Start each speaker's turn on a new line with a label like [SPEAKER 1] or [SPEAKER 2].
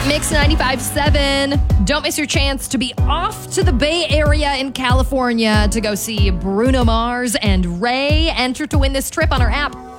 [SPEAKER 1] Mix 95.7. Don't miss your chance to be off to the Bay Area in California to go see Bruno Mars and Ray. Enter to win this trip on our app.